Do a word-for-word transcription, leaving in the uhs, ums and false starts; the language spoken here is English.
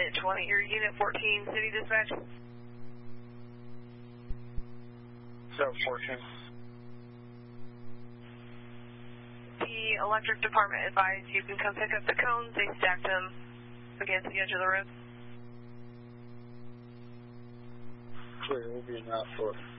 Unit twenty, your Unit fourteen, City Dispatch. seven fourteen. The electric department advised you can come pick up the cones. They stacked them against the edge of the road. Clear, we'll be in that for